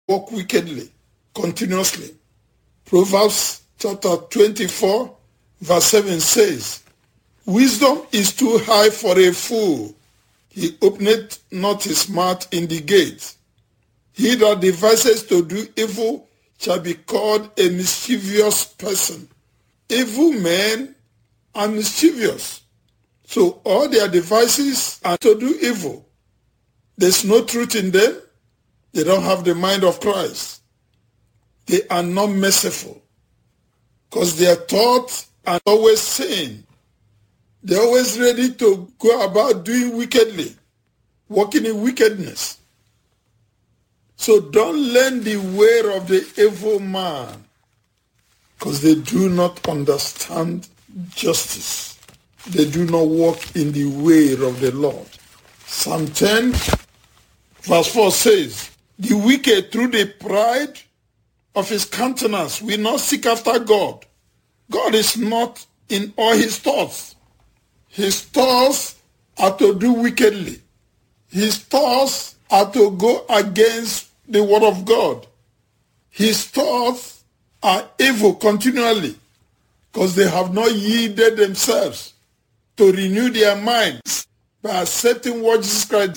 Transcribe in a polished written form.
walk wickedly continuously. Proverbs chapter 24, verse 7 says, "Wisdom is too high for a fool. He openeth not his mouth in the gate. He that devises to do evil shall be called a mischievous person." Evil men are mischievous. So all their devices are to do evil. There's no truth in them. They don't have the mind of Christ. They are not merciful because their thoughts are always sane. They're always ready to go about doing wickedly, walking in wickedness. So don't learn the way of the evil man because they do not understand justice. They do not walk in the way of the Lord. Psalm 10, verse 4 says, "The wicked through the pride of his countenance will not seek after God." God is not in all his thoughts. His thoughts are to do wickedly. His thoughts are to go against the word of God. His thoughts are evil continually because they have not yielded themselves to renew their minds by accepting what Jesus Christ